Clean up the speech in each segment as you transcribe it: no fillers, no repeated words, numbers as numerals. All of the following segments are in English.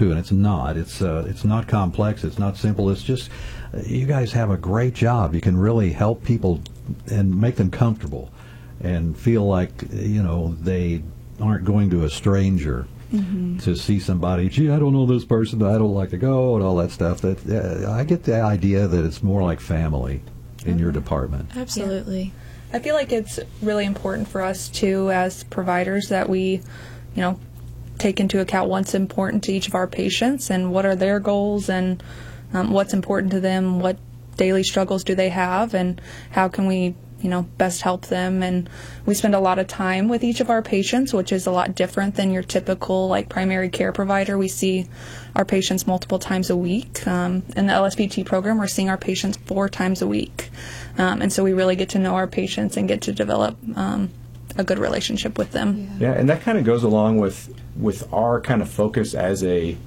too, and it's not. It's not complex. It's not simple. It's just you guys have a great job. You can really help people and make them comfortable and feel like, they aren't going to a stranger to see somebody. Gee, I don't know this person. I don't like to go, and all that stuff. I get the idea that it's more like family in your department. Absolutely. Yeah. I feel like it's really important for us, too, as providers, that we, take into account what's important to each of our patients and what are their goals and what's important to them, what daily struggles do they have, and how can we, best help them. And we spend a lot of time with each of our patients, which is a lot different than your typical, primary care provider. We see our patients multiple times a week. In the LSPT program, we're seeing our patients 4 times a week. And so we really get to know our patients and get to develop a good relationship with them. Yeah, and that kind of goes along with our kind of focus as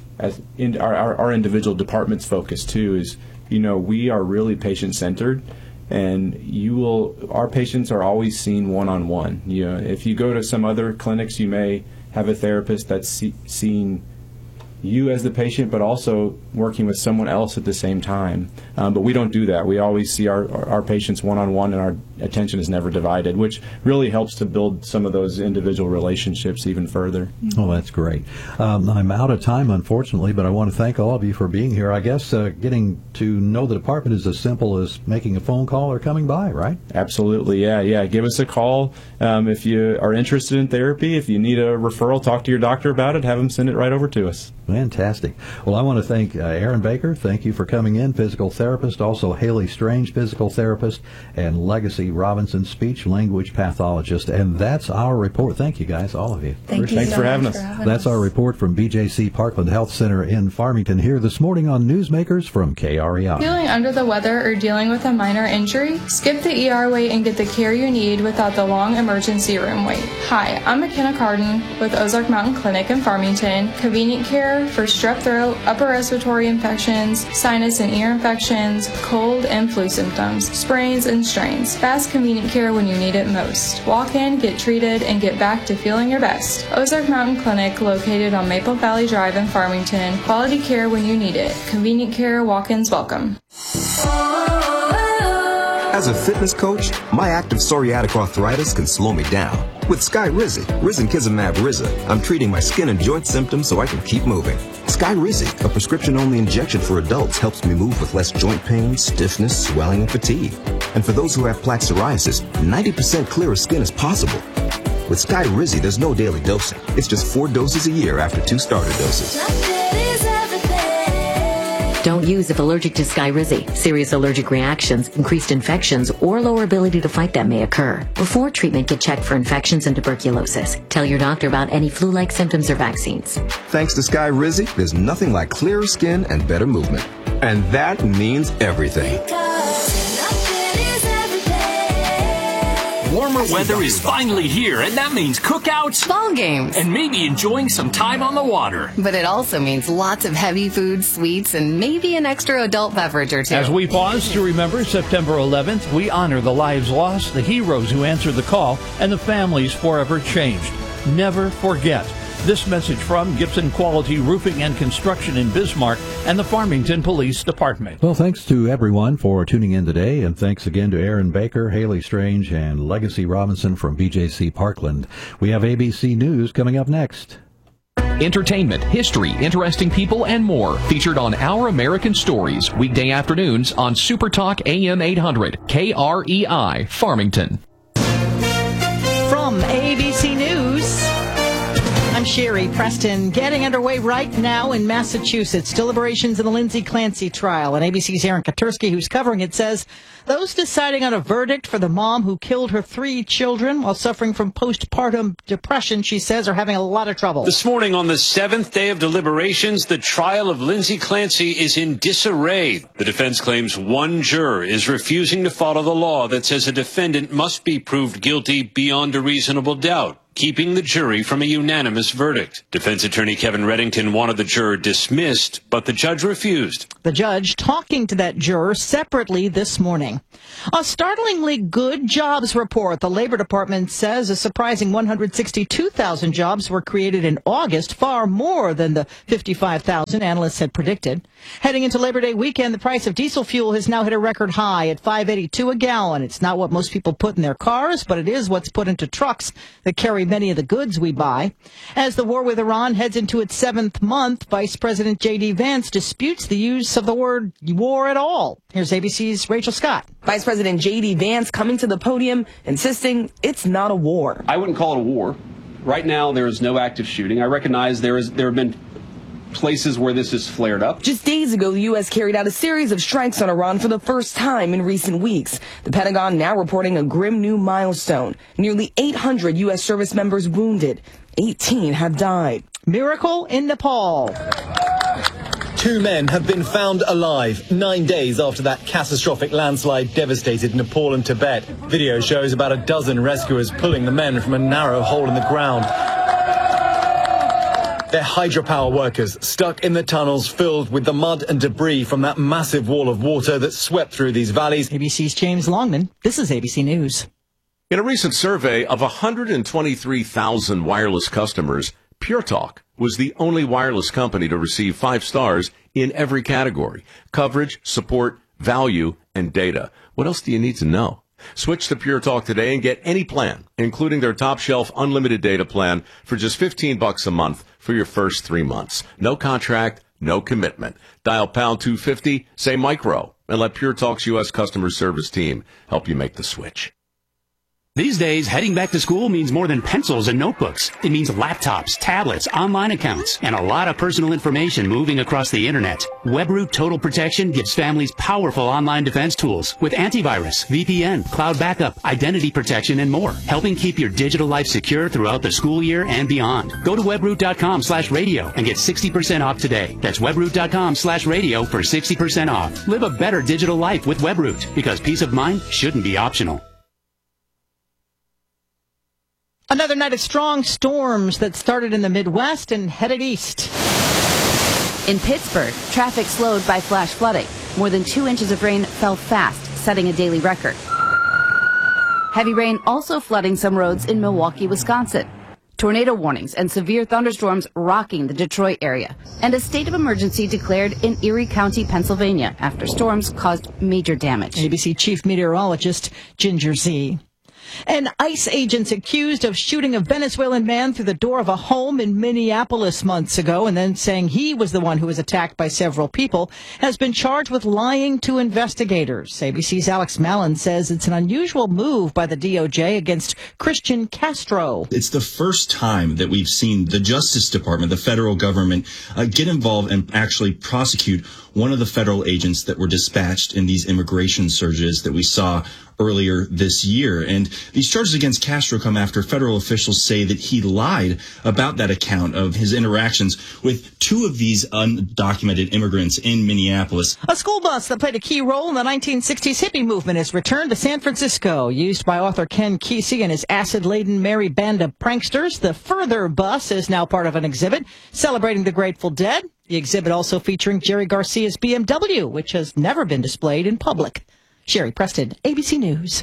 in our individual department's focus too. Is we are really patient centered, and our patients are always seen one-on-one. If you go to some other clinics, you may have a therapist that's seeing you as the patient, but also working with someone else at the same time. But we don't do that. We always see our patients one-on-one, and our attention is never divided, which really helps to build some of those individual relationships even further. Oh, that's great. I'm out of time, unfortunately, but I want to thank all of you for being here. I guess getting to know the department is as simple as making a phone call or coming by, right? Absolutely, yeah. Give us a call if you are interested in therapy. If you need a referral, talk to your doctor about it. Have them send it right over to us. Fantastic. Well, I want to thank Aaron Baker. Thank you for coming in, physical therapist. Also, Haley Strange, physical therapist, and Legacy Robinson, speech language pathologist. And that's our report. Thank you, guys, all of you. Thanks for having us. That's our report from BJC Parkland Health Center in Farmington here this morning on Newsmakers from KREI. Feeling under the weather or dealing with a minor injury? Skip the ER wait and get the care you need without the long emergency room wait. Hi, I'm McKenna Carden with Ozark Mountain Clinic in Farmington. Convenient care for strep throat, upper respiratory infections, sinus and ear infections, cold and flu symptoms, sprains and strains. Fast, convenient care when you need it most. Walk in, get treated, and get back to feeling your best. Ozark Mountain Clinic, located on Maple Valley Drive in Farmington. Quality care when you need it. Convenient care, walk-ins welcome. As a fitness coach, my active psoriatic arthritis can slow me down. With Skyrizi, Risankizumab Riza, I'm treating my skin and joint symptoms so I can keep moving. Skyrizi, a prescription-only injection for adults, helps me move with less joint pain, stiffness, swelling, and fatigue. And for those who have plaque psoriasis, 90% clearer skin is possible. With Skyrizi, there's no daily dosing. It's just 4 doses a year after 2 starter doses. Don't use if allergic to Skyrizi. Serious allergic reactions, increased infections, or lower ability to fight them may occur. Before treatment, get checked for infections and tuberculosis. Tell your doctor about any flu-like symptoms or vaccines. Thanks to Skyrizi, there's nothing like clearer skin and better movement. And that means everything. Warmer weather is finally here, and that means cookouts, ball games, and maybe enjoying some time on the water. But it also means lots of heavy food, sweets, and maybe an extra adult beverage or two. As we pause to remember September 11th, we honor the lives lost, the heroes who answered the call, and the families forever changed. Never forget. This message from Gibson Quality Roofing and Construction in Bismarck and the Farmington Police Department. Well, thanks to everyone for tuning in today, and thanks again to Aaron Baker, Haley Strange, and Legacy Robinson from BJC Parkland. We have ABC News coming up next. Entertainment, history, interesting people, and more featured on Our American Stories, weekday afternoons on Super Talk AM 800, KREI, Farmington. From ABC News, I'm Sherry Preston. Getting underway right now in Massachusetts. Deliberations in the Lindsay Clancy trial. And ABC's Aaron Katursky, who's covering it, says those deciding on a verdict for the mom who killed her 3 children while suffering from postpartum depression, she says, are having a lot of trouble. This morning on the 7th day of deliberations, the trial of Lindsay Clancy is in disarray. The defense claims one juror is refusing to follow the law that says a defendant must be proved guilty beyond a reasonable doubt, keeping the jury from a unanimous verdict. Defense attorney Kevin Reddington wanted the juror dismissed, but the judge refused. The judge talking to that juror separately this morning. A startlingly good jobs report. The Labor Department says a surprising 162,000 jobs were created in August, far more than the 55,000 analysts had predicted. Heading into Labor Day weekend, the price of diesel fuel has now hit a record high at $5.82 a gallon. It's not what most people put in their cars, but it is what's put into trucks that carry many of the goods we buy. As the war with Iran heads into its 7th month, Vice President J.D. Vance disputes the use of the word war at all. Here's ABC's Rachel Scott. Vice President J.D. Vance coming to the podium, insisting it's not a war. I wouldn't call it a war. Right now, there is no active shooting. I recognize there have been places where this has flared up. Just days ago, the U.S. carried out a series of strikes on Iran for the first time in recent weeks. The Pentagon now reporting a grim new milestone. Nearly 800 U.S. service members wounded. 18 have died. Miracle in Nepal. 2 men have been found alive 9 days after that catastrophic landslide devastated Nepal and Tibet. Video shows about a dozen rescuers pulling the men from a narrow hole in the ground. They're hydropower workers stuck in the tunnels filled with the mud and debris from that massive wall of water that swept through these valleys. ABC's James Longman. This is ABC News. In a recent survey of 123,000 wireless customers, Pure Talk was the only wireless company to receive 5 stars in every category: coverage, support, value, and data. What else do you need to know? Switch to Pure Talk today and get any plan, including their top shelf unlimited data plan, for just $15 a month for your first 3 months. No contract, no commitment. Dial pound 250, say micro, and let Pure Talk's U.S. customer service team help you make the switch. These days, heading back to school means more than pencils and notebooks. It means laptops, tablets, online accounts, and a lot of personal information moving across the internet. WebRoot Total Protection gives families powerful online defense tools with antivirus, VPN, cloud backup, identity protection, and more, helping keep your digital life secure throughout the school year and beyond. Go to webroot.com/radio and get 60% off today. That's webroot.com/radio for 60% off. Live a better digital life with WebRoot, because peace of mind shouldn't be optional. Another night of strong storms that started in the Midwest and headed east. In Pittsburgh, traffic slowed by flash flooding. More than 2 inches of rain fell fast, setting a daily record. Heavy rain also flooding some roads in Milwaukee, Wisconsin. Tornado warnings and severe thunderstorms rocking the Detroit area. And a state of emergency declared in Erie County, Pennsylvania, after storms caused major damage. ABC Chief Meteorologist Ginger Z. And ICE agents accused of shooting a Venezuelan man through the door of a home in Minneapolis months ago and then saying he was the one who was attacked by several people has been charged with lying to investigators. ABC's Alex Mallon says it's an unusual move by the DOJ against Christian Castro. It's the first time that we've seen the Justice Department, the federal government, get involved and actually prosecute one of the federal agents that were dispatched in these immigration surges that we saw earlier this year. And these charges against Castro come after federal officials say that he lied about that account of his interactions with 2 of these undocumented immigrants in Minneapolis. A school bus that played a key role in the 1960s hippie movement has returned to San Francisco. Used by author Ken Kesey and his acid-laden merry band of pranksters, the Further bus is now part of an exhibit celebrating the Grateful Dead. The exhibit also featuring Jerry Garcia's BMW, which has never been displayed in public. Sherry Preston, ABC News.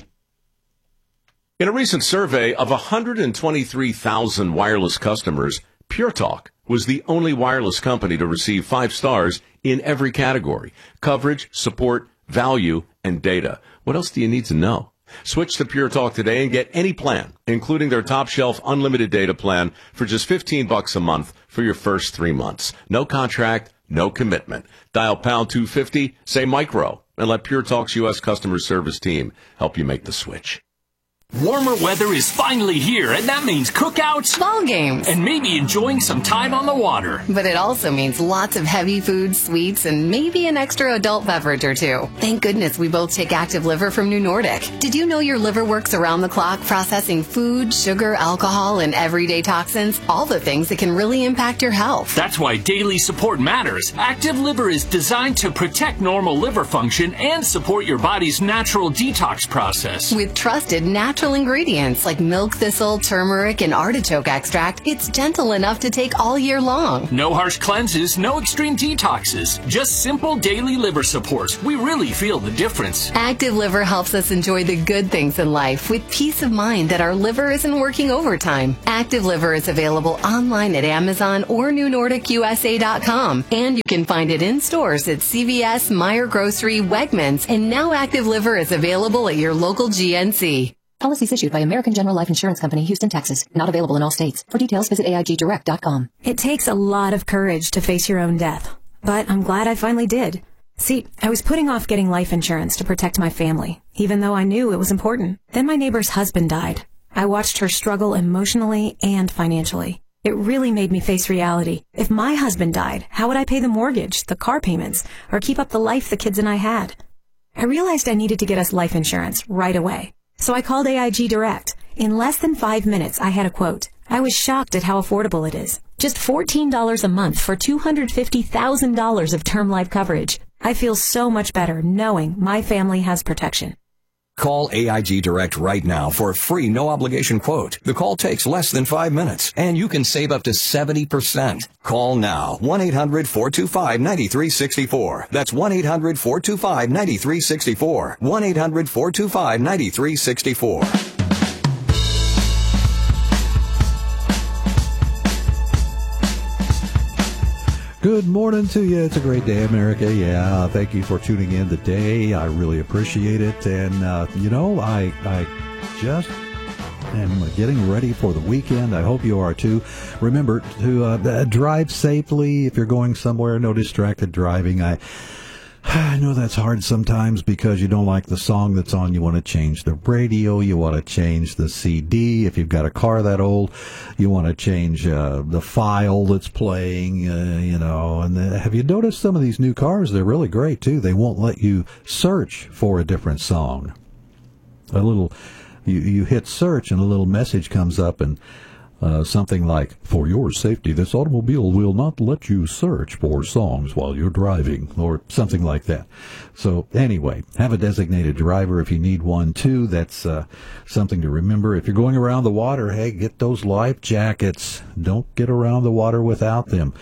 In a recent survey of 123,000 wireless customers, Pure Talk was the only wireless company to receive 5 stars in every category: coverage, support, value, and data. What else do you need to know? Switch to Pure Talk today and get any plan, including their top shelf unlimited data plan, for just $15 a month for your first 3 months. No contract, no commitment. Dial pound 250, say micro, and let Pure Talk's U.S. customer service team help you make the switch. Warmer weather is finally here, and that means cookouts, ball games, and maybe enjoying some time on the water. But it also means lots of heavy food, sweets, and maybe an extra adult beverage or 2. Thank goodness we both take Active Liver from New Nordic. Did you know your liver works around the clock processing food, sugar, alcohol, and everyday toxins? All the things that can really impact your health. That's why daily support matters. Active Liver is designed to protect normal liver function and support your body's natural detox process. With trusted natural natural ingredients like milk thistle, turmeric, and artichoke extract, it's gentle enough to take all year long. No harsh cleanses, no extreme detoxes, just simple daily liver support. We really feel the difference. Active Liver helps us enjoy the good things in life with peace of mind that our liver isn't working overtime. Active Liver is available online at Amazon or NewNordicUSA.com, and you can find it in stores at CVS, Meijer Grocery, Wegmans, and now Active Liver is available at your local GNC. Policies issued by American General Life Insurance Company, Houston, Texas. Not available in all states. For details, visit AIGdirect.com. It takes a lot of courage to face your own death, but I'm glad I finally did. See, I was putting off getting life insurance to protect my family, even though I knew it was important. Then my neighbor's husband died. I watched her struggle emotionally and financially. It really made me face reality. If my husband died, how would I pay the mortgage, the car payments, or keep up the life the kids and I had? I realized I needed to get us life insurance right away. So I called AIG Direct. In less than 5 minutes, I had a quote. I was shocked at how affordable it is. Just $14 a month for $250,000 of term life coverage. I feel so much better knowing my family has protection. Call AIG Direct right now for a free no-obligation quote. The call takes less than 5 minutes, and you can save up to 70%. Call now. 1-800-425-9364. That's 1-800-425-9364. 1-800-425-9364. Good morning to you. It's a great day, America. Yeah, thank you for tuning in today. I really appreciate it. And, I just am getting ready for the weekend. I hope you are too. Remember to drive safely if you're going somewhere. No distracted driving. I know that's hard sometimes because you don't like the song that's on. You want to change the radio. You want to change the CD. If you've got a car that old, you want to change the file that's playing, And have you noticed some of these new cars? They're really great, too. They won't let you search for a different song. You hit search and a little message comes up and something like, for your safety, this automobile will not let you search for songs while you're driving, or something like that. So anyway, have a designated driver if you need one too. That's something to remember. If you're going around the water, hey, get those life jackets. Don't get around the water without them.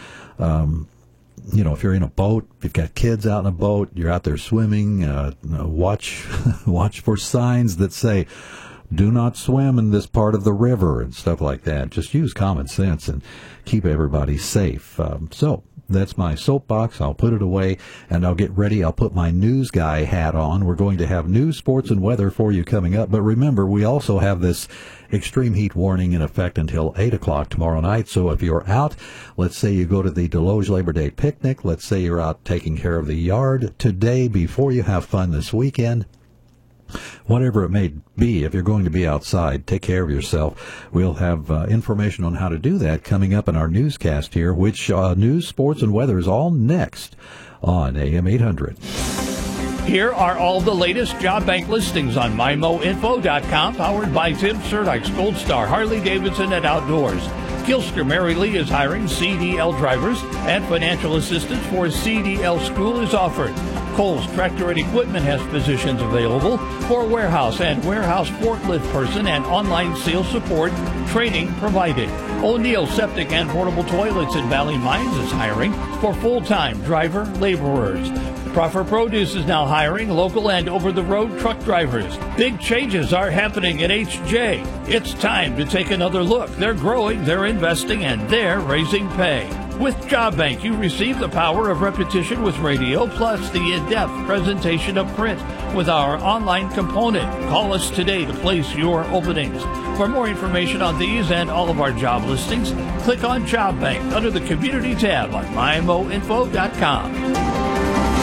If you're in a boat, if you've got kids out in a boat, you're out there swimming, watch for signs that say, do not swim in this part of the river and stuff like that. Just use common sense and keep everybody safe. So that's my soapbox. I'll put it away and I'll get ready. I'll put my news guy hat on. We're going to have news, sports, and weather for you coming up. But remember, we also have this extreme heat warning in effect until 8 o'clock tomorrow night. So if you're out, let's say you go to the Deloge Labor Day picnic. Let's say you're out taking care of the yard today before you have fun this weekend. Whatever it may be, if you're going to be outside, take care of yourself. We'll have information on how to do that coming up in our newscast here, which news, sports, and weather is all next on AM 800. Here are all the latest job bank listings on MyMoInfo.com, powered by Tim Serdyk's Gold Star Harley-Davidson and Outdoors. Gilster Mary Lee is hiring CDL drivers, and financial assistance for CDL school is offered. Kohl's Tractor and Equipment has positions available for warehouse and warehouse forklift person and online sales support, training provided. O'Neill Septic and Portable Toilets in Valley Mines is hiring for full-time driver laborers. Crawford Produce is now hiring local and over-the-road truck drivers. Big changes are happening at HJ. It's time to take another look. They're growing, they're investing, and they're raising pay. With Job Bank, you receive the power of repetition with radio, plus the in-depth presentation of print with our online component. Call us today to place your openings. For more information on these and all of our job listings, click on Job Bank under the Community tab on MyMoInfo.com.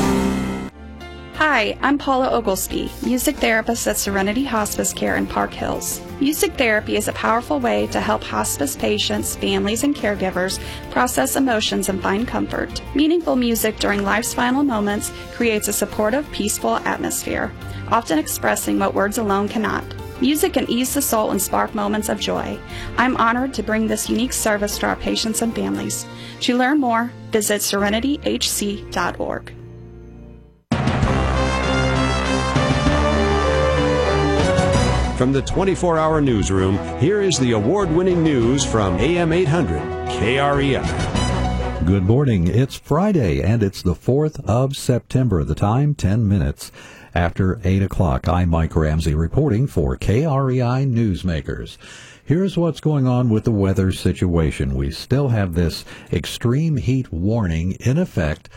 Hi, I'm Paula Oglesby, music therapist at Serenity Hospice Care in Park Hills. Music therapy is a powerful way to help hospice patients, families, and caregivers process emotions and find comfort. Meaningful music during life's final moments creates a supportive, peaceful atmosphere, often expressing what words alone cannot. Music can ease the soul and spark moments of joy. I'm honored to bring this unique service to our patients and families. To learn more, visit serenityhc.org. From the 24-hour newsroom, here is the award-winning news from AM 800 KREI. Good morning. It's Friday, and it's the 4th of September. The time, 10 minutes after 8 o'clock. I'm Mike Ramsey reporting for KREI Newsmakers. Here's what's going on with the weather situation. We still have this extreme heat warning in effect